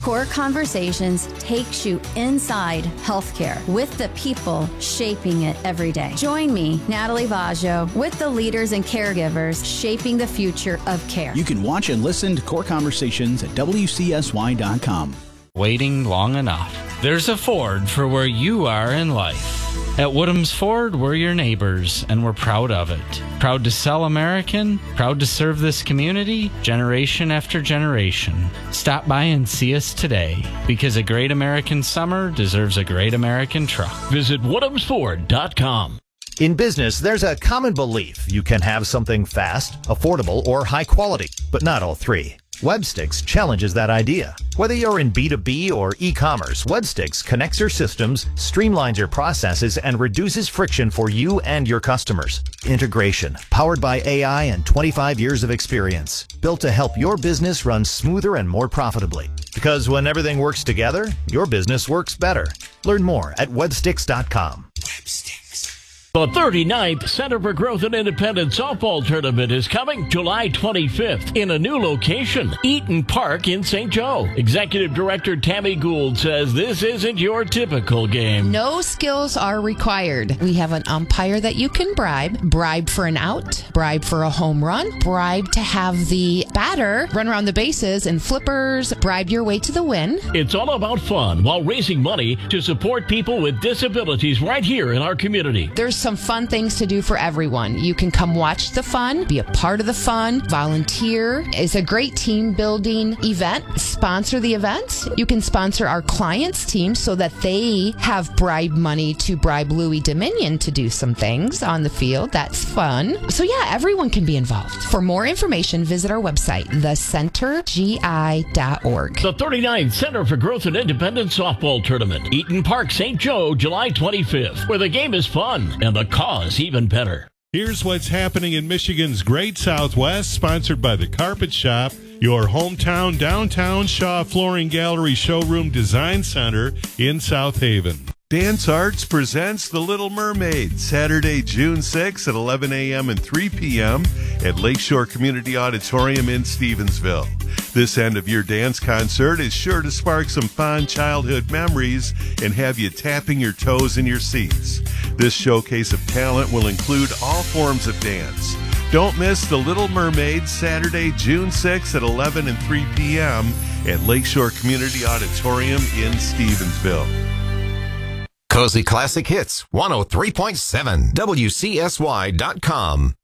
Core Conversations takes you inside healthcare with the people shaping it every day. Join me, Natalie Vaggio, with the leaders and caregivers shaping the future of care. You can watch and listen to Core Conversations at WCSY.com. Waiting long enough. There's a Ford for where you are in life. At Woodham's Ford, we're your neighbors, and we're proud of it. Proud to sell American, proud to serve this community, generation after generation. Stop by and see us today, because a great American summer deserves a great American truck. Visit WoodhamsFord.com. In business, there's a common belief you can have something fast, affordable, or high quality, but not all three. Webstix challenges that idea. Whether you're in B2B or e-commerce, Webstix connects your systems, streamlines your processes, and reduces friction for you and your customers. Integration, powered by AI and 25 years of experience. Built to help your business run smoother and more profitably. Because when everything works together, your business works better. Learn more at Webstix.com. The 39th Center for Growth and Independence Softball Tournament is coming July 25th in a new location, Eaton Park in St. Joe. Executive Director Tammy Gould says this isn't your typical game. No skills are required. We have an umpire that you can bribe for an out, bribe for a home run, bribe to have the batter run around the bases and flippers, bribe your way to the win. It's all about fun while raising money to support people with disabilities right here in our community. There's some fun things to do for everyone. You can come watch the fun, be a part of the fun, volunteer. It's a great team building event. Sponsor the event. You can sponsor our clients' team so that they have bribe money to bribe Louis Dominion to do some things on the field. That's fun. So yeah, everyone can be involved. For more information, visit our website, thecentergi.org. The 39th Center for Growth and Independence Softball Tournament, Eaton Park, St. Joe, July 25th, where the game is fun and the cause even better. Here's what's happening in Michigan's Great Southwest, sponsored by The Carpet Shop, your hometown downtown Shaw Flooring Gallery Showroom Design Center in South Haven. Dance Arts presents The Little Mermaid, Saturday, June 6th at 11 a.m. and 3 p.m. at Lakeshore Community Auditorium in Stevensville. This end-of-year dance concert is sure to spark some fond childhood memories and have you tapping your toes in your seats. This showcase of talent will include all forms of dance. Don't miss The Little Mermaid, Saturday, June 6th at 11 and 3 p.m. at Lakeshore Community Auditorium in Stevensville. Cozy Classic Hits, 103.7, WCSY.com.